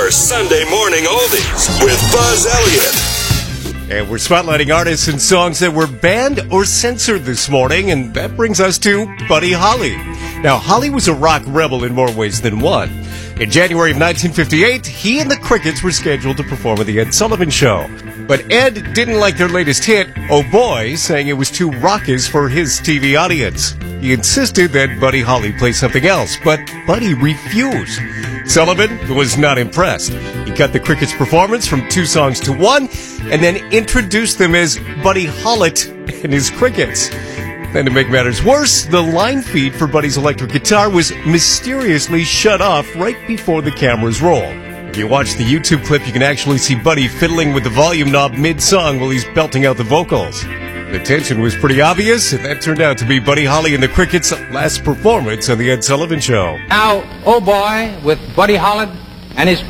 your Sunday morning oldies with Buzz Elliott. And we're spotlighting artists and songs that were banned or censored this morning, and that brings us to Buddy Holly. Now, Holly was a rock rebel in more ways than one. In January of 1958, he and the Crickets were scheduled to perform at the Ed Sullivan Show. But Ed didn't like their latest hit, Oh Boy, saying it was too raucous for his TV audience. He insisted that Buddy Holly play something else, but Buddy refused. Sullivan was not impressed. He cut the Crickets' performance from 2 songs to 1, and then introduced them as Buddy Hollett and his Crickets. And to make matters worse, the line feed for Buddy's electric guitar was mysteriously shut off right before the cameras roll. If you watch the YouTube clip, you can actually see Buddy fiddling with the volume knob mid-song while he's belting out the vocals. The tension was pretty obvious, and that turned out to be Buddy Holly and the Crickets' last performance on the Ed Sullivan Show. Now, Oh Boy with Buddy Holly and his